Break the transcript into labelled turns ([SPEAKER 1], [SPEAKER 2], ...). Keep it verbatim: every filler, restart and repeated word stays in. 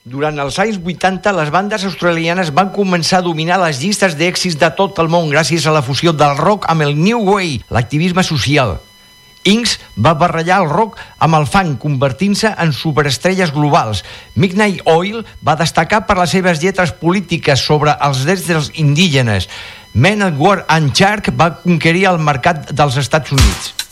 [SPEAKER 1] Durant els anys vuitanta, les bandes australianes van començar a dominar les llistes d'èxits de tot el món gràcies a la fusió del rock amb el New Wave, l'activisme social. Inks va barrejar el rock amb el funk, convertint-se en superestrelles globals. Midnight Oil va destacar per les seves lletres polítiques sobre els drets dels indígenes. Men at War and Shark va conquerir el mercat dels Estats Units.